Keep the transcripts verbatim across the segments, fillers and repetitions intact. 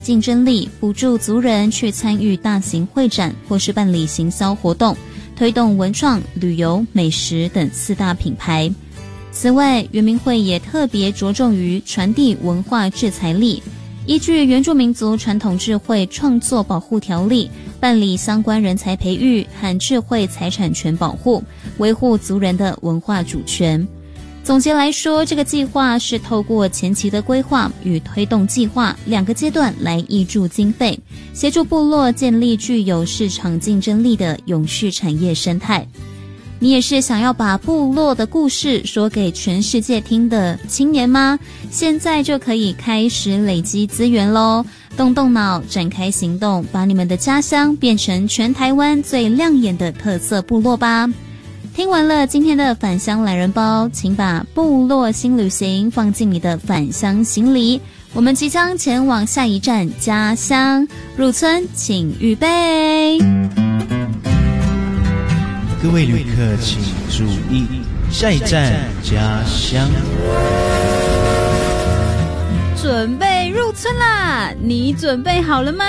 竞争力，补助族人去参与大型会展或是办理行销活动，推动文创、旅游、美食等四大品牌。此外，原民会也特别着重于传递文化制裁力，依据原住民族传统智慧创作保护条例，办理相关人才培育和智慧财产权保护，维护族人的文化主权。总结来说，这个计划是透过前期的规划与推动计划两个阶段来挹注经费，协助部落建立具有市场竞争力的永续产业生态。你也是想要把部落的故事说给全世界听的青年吗？现在就可以开始累积资源咯，动动脑，展开行动，把你们的家乡变成全台湾最亮眼的特色部落吧。听完了今天的返乡懒人包，请把部落新旅行放进你的返乡行李，我们即将前往下一站家乡。入村请预备。 各位旅客请注意，下一站家乡。 准备入村啦，你准备好了吗？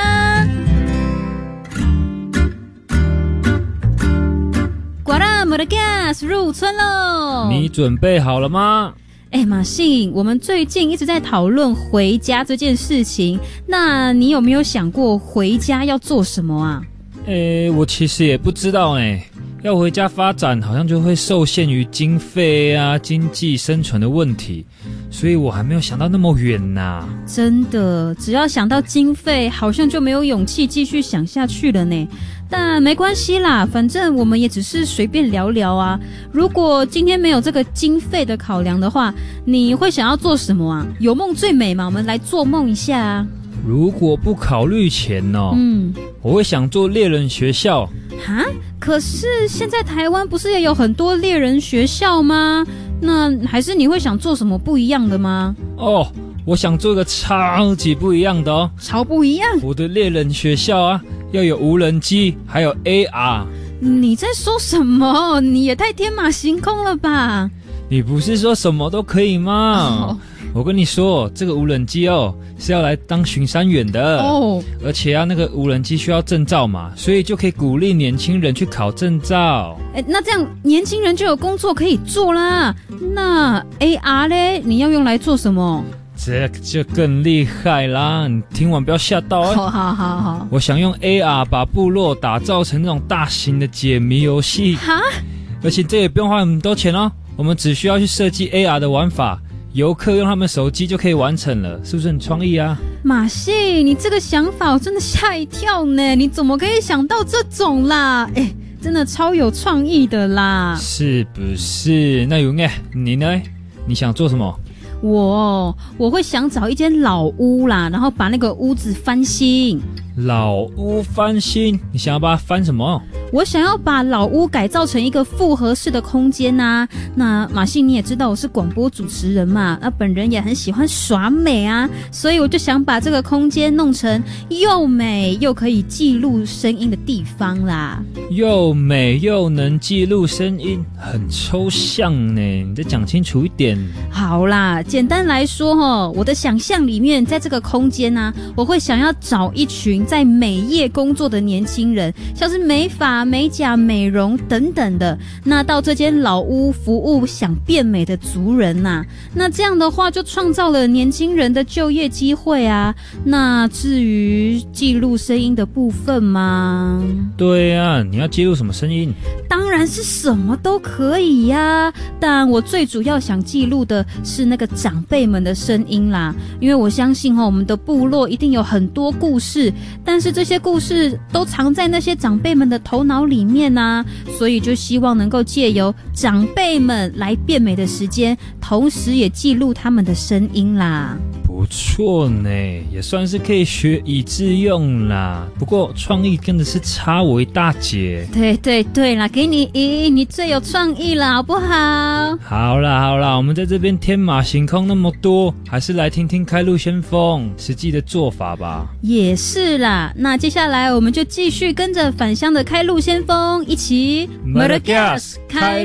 呱啦摩的 gas 入村喽！ 你准备好了吗？ 哎，马信，我们最近一直在讨论回家这件事情，那你有没有想过回家要做什么啊？ 诶，我其实也不知道诶，要回家发展好像就会受限于经费啊、经济生存的问题，所以我还没有想到那么远呐。 真的，只要想到经费，好像就没有勇气继续想下去了呢。但没关系啦，反正我们也只是随便聊聊啊。如果今天没有这个经费的考量的话，你会想要做什么啊？有梦最美嘛，我们来做梦一下啊。 如果不考虑钱哦，嗯，我会想做猎人学校。 哈？可是现在台湾不是也有很多猎人学校吗？那还是你会想做什么不一样的吗？ 哦，我想做一个超级不一样的哦。 超不一样？ 我的猎人学校啊，要有无人机，还有 A R。 你在说什么？你也太天马行空了吧？ 你不是说什么都可以吗？哦，我跟你说，这个无人机哦是要来当巡山员的哦，而且啊，那个无人机需要证照嘛，所以就可以鼓励年轻人去考证照。 哎，那这样年轻人就有工作可以做啦。那 A R 呢？你要用来做什么？ 这就更厉害啦！你听完不要吓到哦。 好好好好， 我想用 A R 把部落打造成那种大型的解谜游戏。哈，而且这也不用花很多钱哦，我们只需要去设计 A R 的玩法。游客用他们手机就可以完成了，是不是很创意啊？ 马信，你这个想法我真的吓一跳呢！你怎么可以想到这种啦？哎，真的超有创意的啦！ 是不是？那云哎，你呢？你想做什么？ 我我会想找一间老屋啦，然后把那个屋子翻新。 老屋翻新？你想要把它翻什么？ 我想要把老屋改造成一个复合式的空间啊。那马信你也知道我是广播主持人嘛，那本人也很喜欢耍美啊，所以我就想把这个空间弄成又美又可以记录声音的地方啦。 又美又能记录声音，很抽象呢，你再讲清楚一点。 好啦，简单来说齁，我的想象里面，在这个空间啊，我会想要找一群在美业工作的年轻人，像是美发、美甲、美容等等的，那到这间老屋服务想变美的族人啊，那这样的话就创造了年轻人的就业机会啊。那至于记录声音的部分吗？ 对啊，你要记录什么声音？ 当然是什么都可以呀，但我最主要想记录的是那个长辈们的声音啦，因为我相信哦，我们的部落一定有很多故事，但是这些故事都藏在那些长辈们的头脑里面啊，所以就希望能够借由长辈们来变美的时间，同时也记录他们的声音啦。 不错呢，也算是可以学以致用啦。不过创意真的是差我一大截。 对对对啦，给你一，你最有创意了，好不好？ 好啦好啦，我们在这边天马行空那么多，还是来听听开路先锋实际的做法吧。 也是啦，那接下来我们就继续跟着返乡的开路先锋一起 Murder Gas 开